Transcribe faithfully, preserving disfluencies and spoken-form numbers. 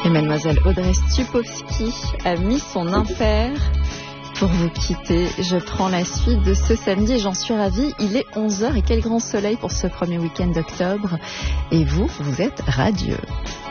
Et mademoiselle Audrey Stupowski a mis son impair pour vous quitter. Je prends la suite de ce samedi et j'en suis ravie. Il est onze heures et quel grand soleil pour ce premier week-end d'octobre. Et vous, vous êtes radieux.